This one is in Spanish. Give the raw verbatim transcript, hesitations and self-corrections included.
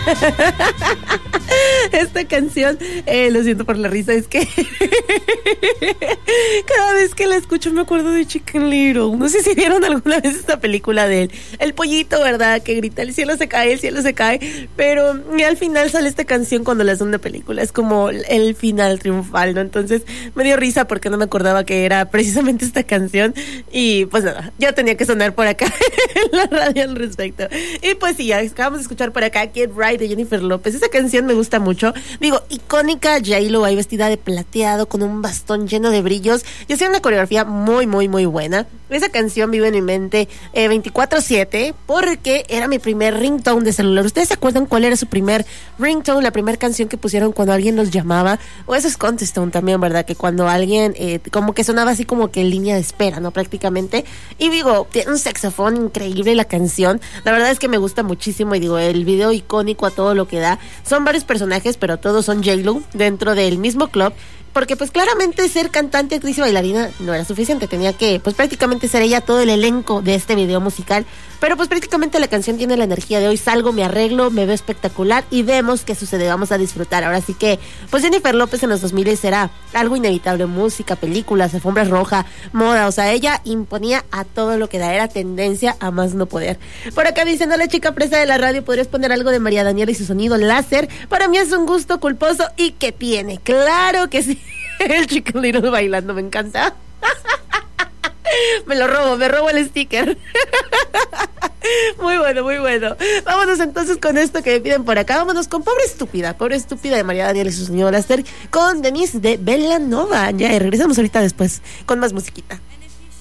Esta canción, eh, lo siento por la risa, es que cada vez que la escucho me acuerdo de Chicken Little. No sé si vieron alguna vez esta película de él, el pollito, ¿verdad? Que grita, el cielo se cae, el cielo se cae, pero y al final sale esta canción cuando la hacen una película, es como el final triunfal, ¿no? Entonces me dio risa porque no me acordaba que era precisamente esta canción y pues nada, ya tenía que sonar por acá en la radio al respecto. Y pues sí, ya acabamos de escuchar por acá Get Right de Jennifer López. Esa canción me gusta mucho, digo, icónica. J-Lo ahí vestida de plateado con un bastón lleno de brillos y hacía una coreografía muy, muy, muy buena. Esa canción vive en mi mente eh, veinticuatro siete porque era mi primer ringtone de celular. ¿Ustedes se acuerdan cuál era su primer ringtone, la primera canción que pusieron cuando alguien los llamaba? O eso es Contestone también, ¿verdad? Que cuando alguien, eh, como que sonaba así como que en línea de espera, ¿no? Prácticamente. Y digo, tiene un saxofón increíble la canción. La verdad es que me gusta muchísimo y digo, el video icónico a todo lo que da. Son varios personajes, pero todos son J-Lo dentro del mismo club. Porque pues claramente ser cantante, actriz y bailarina no era suficiente, tenía que pues prácticamente ser ella todo el elenco de este video musical, pero pues prácticamente la canción tiene la energía de hoy salgo, me arreglo, me veo espectacular y vemos qué sucede, vamos a disfrutar. Ahora sí que pues Jennifer López en los dos mil será algo inevitable, música, películas, alfombra roja, moda, o sea, ella imponía a todo lo que da, era tendencia a más no poder. Por acá dicen, hola chica presa de la radio, ¿podrías poner algo de María Daniela y su sonido láser? Para mí es un gusto culposo y que tiene, claro que sí. El Chicken Little bailando, me encanta. Me lo robo, me robo el sticker. Muy bueno, muy bueno. Vámonos entonces con esto que me piden por acá. Vámonos con Pobre Estúpida, Pobre Estúpida de María Daniela y su señor Láser, con Denise de Belanova. Ya, regresamos ahorita después con más musiquita.